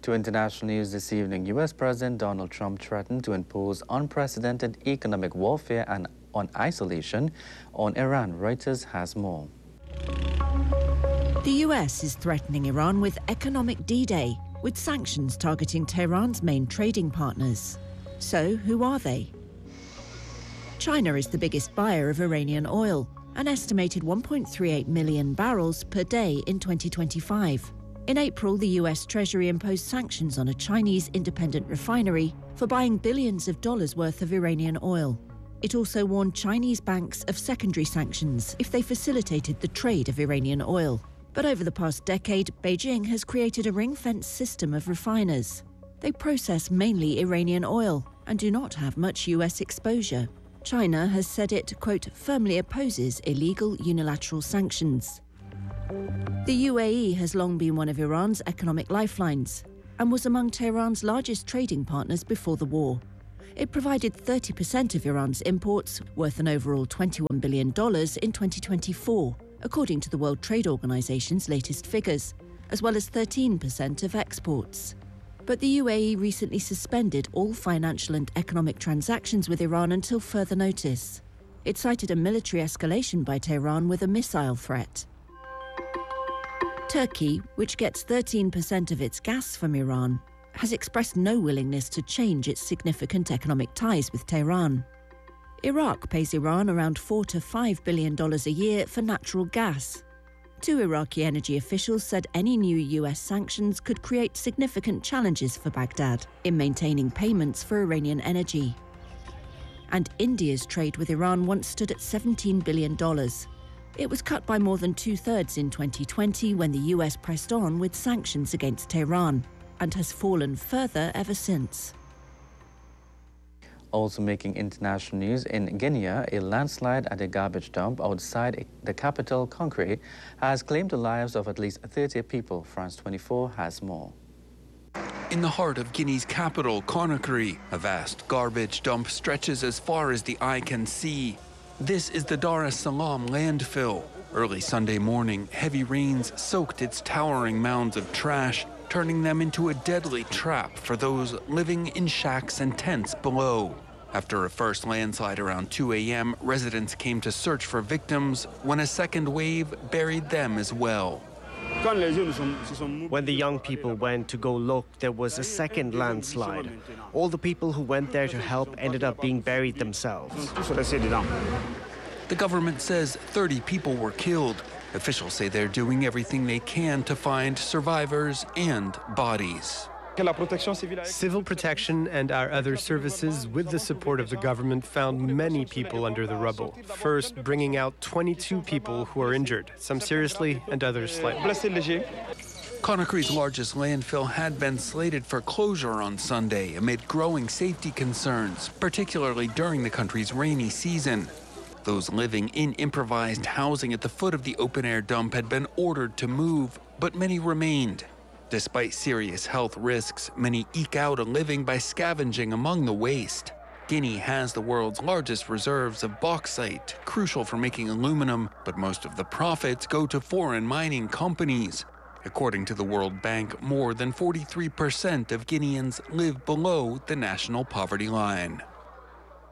To international news this evening, U.S. President Donald Trump threatened to impose unprecedented economic warfare and on isolation on Iran. Reuters has more. The U.S. is threatening Iran with economic D-Day, with sanctions targeting Tehran's main trading partners. So, who are they? China is the biggest buyer of Iranian oil, an estimated 1.38 million barrels per day in 2025. In April, the US Treasury imposed sanctions on a Chinese independent refinery for buying billions of dollars worth of Iranian oil. It also warned Chinese banks of secondary sanctions if they facilitated the trade of Iranian oil. But over the past decade, Beijing has created a ring-fenced system of refiners. They process mainly Iranian oil and do not have much US exposure. China has said it, quote, firmly opposes illegal unilateral sanctions. The UAE has long been one of Iran's economic lifelines and was among Tehran's largest trading partners before the war. It provided 30% of Iran's imports, worth an overall $21 billion in 2024, according to the World Trade Organization's latest figures, as well as 13% of exports. But the UAE recently suspended all financial and economic transactions with Iran until further notice. It cited a military escalation by Tehran with a missile threat. Turkey, which gets 13% of its gas from Iran, has expressed no willingness to change its significant economic ties with Tehran. Iraq pays Iran around $4 to $5 billion a year for natural gas. Two Iraqi energy officials said any new US sanctions could create significant challenges for Baghdad in maintaining payments for Iranian energy. And India's trade with Iran once stood at $17 billion. It was cut by more than two-thirds in 2020 when the US pressed on with sanctions against Tehran, and has fallen further ever since. Also making international news, in Guinea, a landslide at a garbage dump outside the capital, Conakry, has claimed the lives of at least 30 people. France 24 has more. In the heart of Guinea's capital, Conakry, a vast garbage dump stretches as far as the eye can see. This is the Dar es Salaam landfill. Early Sunday morning, heavy rains soaked its towering mounds of trash, turning them into a deadly trap for those living in shacks and tents below. After a first landslide around 2 a.m., residents came to search for victims when a second wave buried them as well. When the young people went to go look, there was a second landslide. All the people who went there to help ended up being buried themselves. The government says 30 people were killed. Officials say they're doing everything they can to find survivors and bodies. Civil Protection and our other services, with the support of the government, found many people under the rubble. First, bringing out 22 people who are injured, some seriously and others slightly. Conakry's largest landfill had been slated for closure on Sunday amid growing safety concerns, particularly during the country's rainy season. Those living in improvised housing at the foot of the open-air dump had been ordered to move, but many remained. Despite serious health risks, many eke out a living by scavenging among the waste. Guinea has the world's largest reserves of bauxite, crucial for making aluminum, but most of the profits go to foreign mining companies. According to the World Bank, more than 43% of Guineans live below the national poverty line.